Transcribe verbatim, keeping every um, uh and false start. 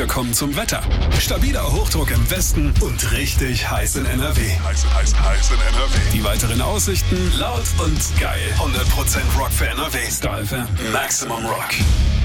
wir kommen zum Wetter. Stabiler Hochdruck im Westen und richtig heiß in N R W. Heiß, heiß, heiß in N R W. Die weiteren Aussichten laut und geil. hundert Prozent Rock für N R W. Star F M. Maximum Rock.